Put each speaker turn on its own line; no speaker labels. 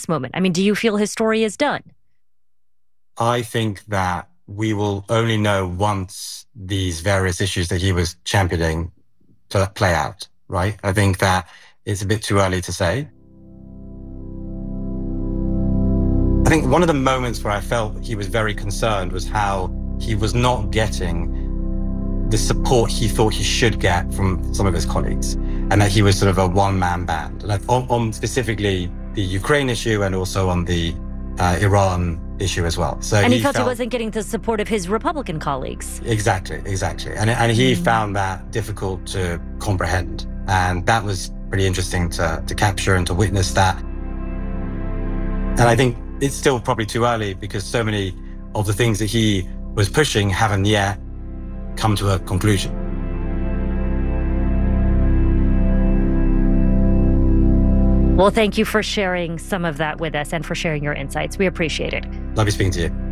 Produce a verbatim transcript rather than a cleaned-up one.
this moment? I mean, do you feel his story is done?
I think that we will only know once these various issues that he was championing to play out, right? I think that it's a bit too early to say. I think one of the moments where I felt he was very concerned was how he was not getting the support he thought he should get from some of his colleagues, and that he was sort of a one-man band. And on, on specifically the Ukraine issue and also on the uh, Iran issue as well. So
and he, he felt,
felt
he wasn't getting the support of his Republican colleagues.
Exactly, exactly. And, and he mm. found that difficult to comprehend. And that was pretty interesting to, to capture and to witness that. And I think it's still probably too early because so many of the things that he was pushing haven't yet come to a conclusion.
Well, thank you for sharing some of that with us and for sharing your insights. We appreciate it.
Lovely speaking to you.